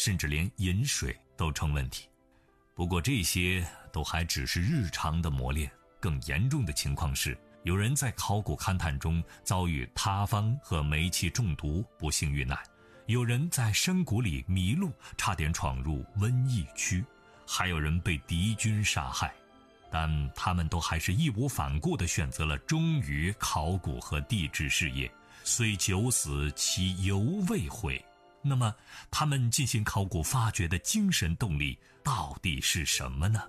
甚至连饮水都成问题。不过这些都还只是日常的磨练，更严重的情况是，有人在考古勘探中遭遇塌方和煤气中毒，不幸遇难；有人在山谷里迷路，差点闯入瘟疫区；还有人被敌军杀害。但他们都还是义无反顾地选择了忠于考古和地质事业，虽九死其犹未悔。那么他们进行考古发掘的精神动力到底是什么呢？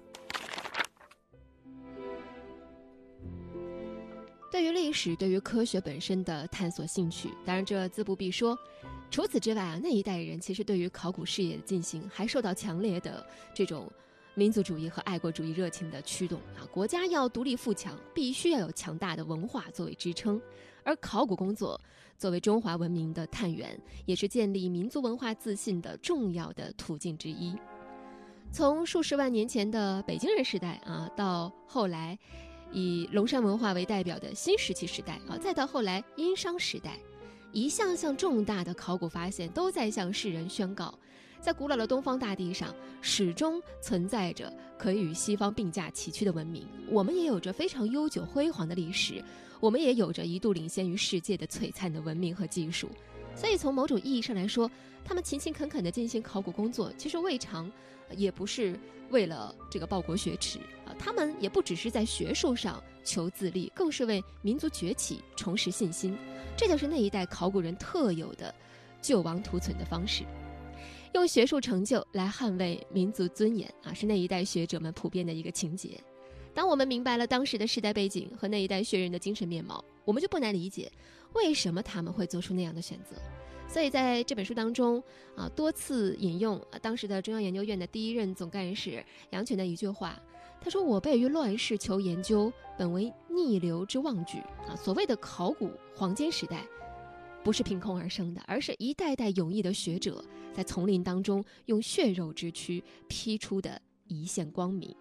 对于历史，对于科学本身的探索兴趣，当然这自不必说。除此之外啊，那一代人其实对于考古事业的进行还受到强烈的这种民族主义和爱国主义热情的驱动啊。国家要独立富强，必须要有强大的文化作为支撑，而考古工作作为中华文明的探源，也是建立民族文化自信的重要的途径之一。从数十万年前的北京人时代啊，到后来以龙山文化为代表的新石器时代啊，再到后来殷商时代，一项项重大的考古发现都在向世人宣告，在古老的东方大地上始终存在着可以与西方并驾齐驱的文明。我们也有着非常悠久辉煌的历史，我们也有着一度领先于世界的璀璨的文明和技术。所以从某种意义上来说，他们勤勤恳恳地进行考古工作，其实未尝也不是为了这个报国学耻啊，他们也不只是在学术上求自立，更是为民族崛起重拾信心。这就是那一代考古人特有的救亡图存的方式，用学术成就来捍卫民族尊严啊，是那一代学者们普遍的一个情节。当我们明白了当时的时代背景和那一代学人的精神面貌，我们就不难理解为什么他们会做出那样的选择。所以在这本书当中啊，多次引用当时的中央研究院的第一任总干事杨泉的一句话，他说：“我辈于乱世求研究，本为逆流之妄举啊。”所谓的考古黄金时代，不是凭空而生的，而是一代代勇毅的学者在丛林当中用血肉之躯劈出的一线光明。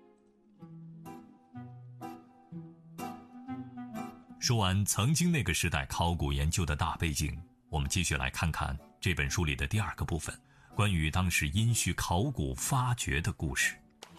说完曾经那个时代考古研究的大背景，我们继续来看看这本书里的第二个部分，关于当时殷墟考古发掘的故事。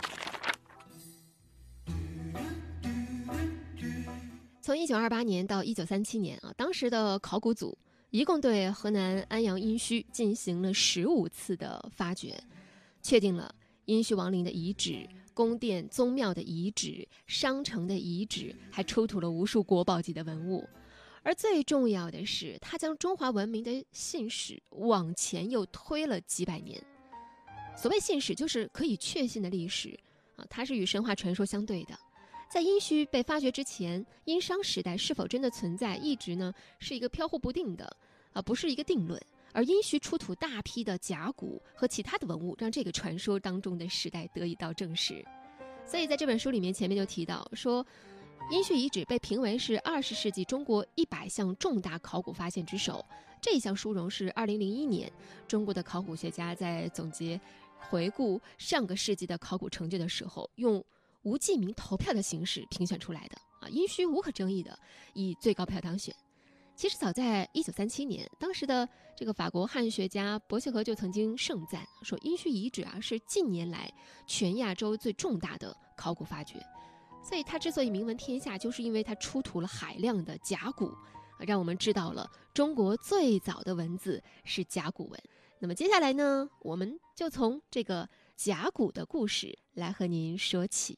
从1928年到1937年啊，当时的考古组一共对河南安阳殷墟进行了15次的发掘，确定了殷墟王陵的遗址、宫殿宗庙的遗址、商城的遗址，还出土了无数国宝级的文物。而最重要的是，他将中华文明的信史往前又推了几百年。所谓信史，就是可以确信的历史啊，它是与神话传说相对的。在殷墟被发掘之前，殷商时代是否真的存在，一直呢是一个飘忽不定的不是一个定论。而殷墟出土大批的甲骨和其他的文物，让这个传说当中的时代得以到证实。所以在这本书里面，前面就提到说，殷墟遗址被评为是20世纪中国100项重大考古发现之首。这一项殊荣是2001年中国的考古学家在总结回顾上个世纪的考古成就的时候，用无记名投票的形式评选出来的啊。殷墟无可争议的以最高票当选。其实早在1937年，当时的这个法国汉学家伯希和就曾经盛赞说，殷墟遗址是近年来全亚洲最重大的考古发掘。所以它之所以名闻天下，就是因为它出土了海量的甲骨，让我们知道了中国最早的文字是甲骨文。那么接下来呢，我们就从这个甲骨的故事来和您说起。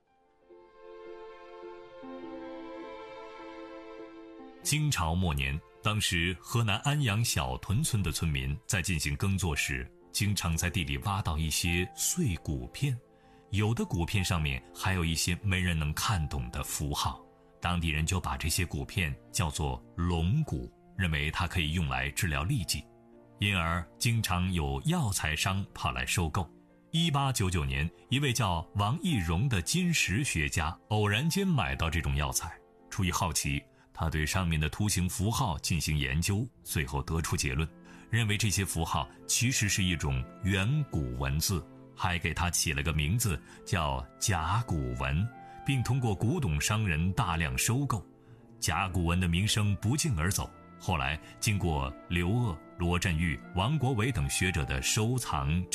清朝末年，当时河南安阳小屯村的村民在进行耕作时，经常在地里挖到一些碎骨片，有的骨片上面还有一些没人能看懂的符号，当地人就把这些骨片叫做龙骨，认为它可以用来治疗痢疾，因而经常有药材商跑来收购。1899年，一位叫王懿荣的金石学家偶然间买到这种药材，出于好奇，他对上面的图形符号进行研究，最后得出结论，认为这些符号其实是一种远古文字，还给它起了个名字叫甲骨文，并通过古董商人大量收购，甲骨文的名声不胫而走。后来经过刘鹗、罗振玉、王国维等学者的收藏